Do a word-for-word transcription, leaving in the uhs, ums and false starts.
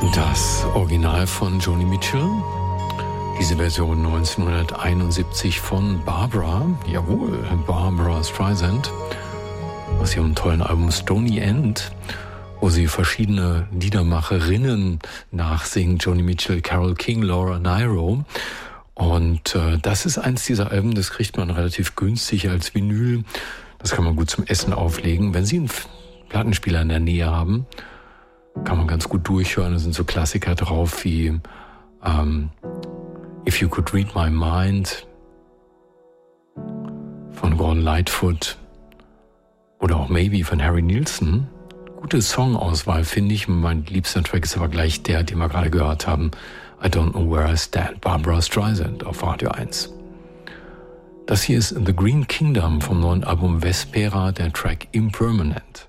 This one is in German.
Das Original von Joni Mitchell, diese Version neunzehnhunderteinundsiebzig von Barbara, jawohl, Barbara Streisand, aus ihrem tollen Album Stony End, wo sie verschiedene Liedermacherinnen nachsingt, Joni Mitchell, Carole King, Laura Nyro. Und äh, das ist eins dieser Alben, das kriegt man relativ günstig als Vinyl. Das kann man gut zum Essen auflegen. Wenn Sie einen Plattenspieler in der Nähe haben, kann man ganz gut durchhören. Da sind so Klassiker drauf wie ähm, If You Could Read My Mind von Gordon Lightfoot oder auch Maybe von Harry Nilsson. Gute Songauswahl, finde ich. Mein liebster Track ist aber gleich der, den wir gerade gehört haben. I Don't Know Where I Stand, Barbara Streisand auf Radio eins. Das hier ist The Green Kingdom vom neuen Album Vespera, der Track Impermanent.